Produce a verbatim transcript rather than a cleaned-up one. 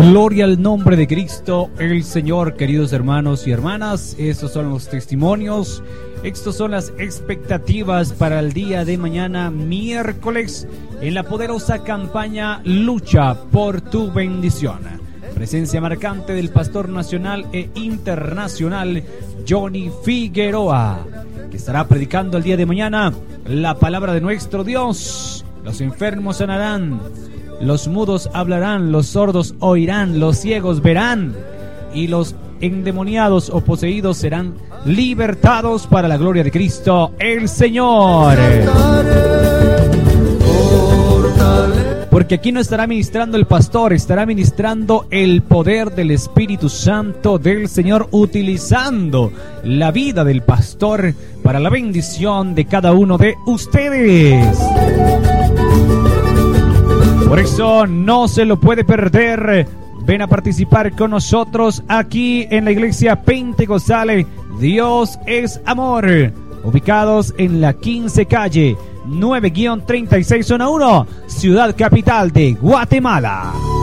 Gloria al nombre de Cristo el Señor, queridos hermanos y hermanas. Estos son los testimonios, estas son las expectativas para el día de mañana, miércoles, en la poderosa campaña Lucha por tu bendición. Presencia marcante del pastor nacional e internacional Johnny Figueroa, que estará predicando el día de mañana la palabra de nuestro Dios. Los enfermos sanarán, los mudos hablarán, los sordos oirán, los ciegos verán y los endemoniados o poseídos serán libertados para la gloria de Cristo el Señor. Porque aquí no estará ministrando el pastor, estará ministrando el poder del Espíritu Santo del Señor, utilizando la vida del pastor para la bendición de cada uno de ustedes. Por eso no se lo puede perder. Ven a participar con nosotros aquí en la iglesia Pentecostal Dios es Amor, ubicados en la quince calle nueve treinta y seis zona uno, ciudad capital de Guatemala.